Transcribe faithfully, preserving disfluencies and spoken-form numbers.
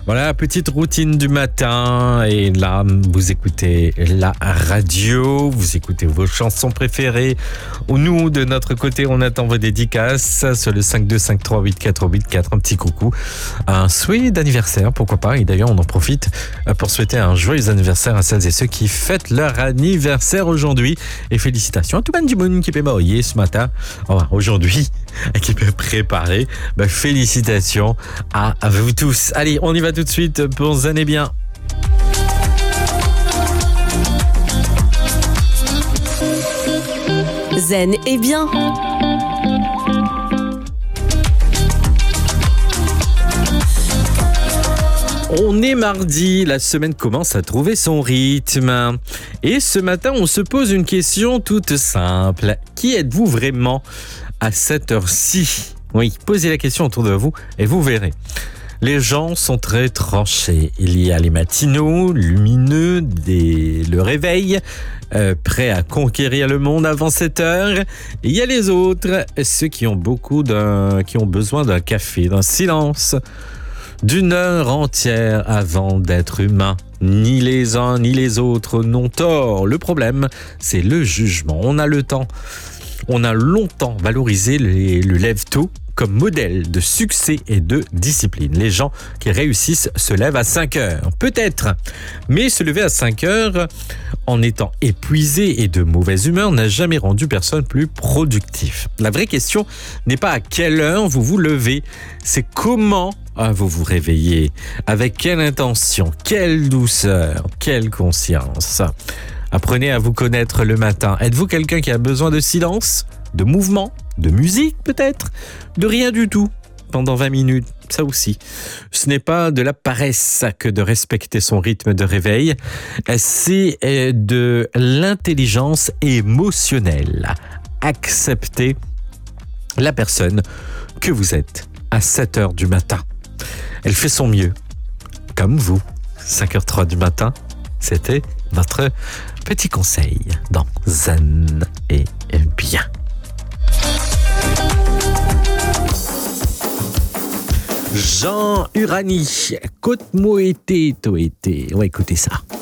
Voilà, petite routine du matin. Et là, vous écoutez la radio, vous écoutez vos chansons préférées. Nous, de notre côté, on attend vos dédicaces sur le cinq deux cinq trois huit quatre huit quatre. Un petit coucou, un souhait d'anniversaire, pourquoi pas. Et d'ailleurs, on en profite pour souhaiter un joyeux anniversaire à celles et ceux qui fêtent leur anniversaire aujourd'hui. Et félicitations à tout le monde du monde qui peut marier ce matin, enfin, aujourd'hui, qui peut préparer. Ben, félicitations à vous tous. Allez, on y va tout de suite pour Zen et Bien. Zen et Bien. On est mardi, la semaine commence à trouver son rythme. Et ce matin, on se pose une question toute simple. Qui êtes-vous vraiment à cette heure-ci? Oui, posez la question autour de vous et vous verrez. Les gens sont très tranchés. Il y a les matinaux, lumineux, des... le réveil, euh, prêts à conquérir le monde avant sept heures. Et il y a les autres, ceux qui ont beaucoup d'un... qui ont besoin d'un café, d'un silence, d'une heure entière avant d'être humain. Ni les uns ni les autres n'ont tort. Le problème, c'est le jugement. On a le temps. On a longtemps valorisé les, le lève-tôt comme modèle de succès et de discipline. Les gens qui réussissent se lèvent à cinq heures, peut-être. Mais se lever à cinq heures en étant épuisé et de mauvaise humeur n'a jamais rendu personne plus productif. La vraie question n'est pas à quelle heure vous vous levez, c'est comment vous vous réveillez, avec quelle intention, quelle douceur, quelle conscience. Apprenez à vous connaître le matin. Êtes-vous quelqu'un qui a besoin de silence, de mouvement, de musique peut-être, de rien du tout pendant vingt minutes? Ça aussi. Ce n'est pas de la paresse que de respecter son rythme de réveil, c'est de l'intelligence émotionnelle. Acceptez la personne que vous êtes à sept heures du matin. Elle fait son mieux, comme vous. cinq heures trois du matin, c'était notre petit conseil dans Zen et Bien. Jean Urani, Côte-moi été, toi été. On va écouter ça.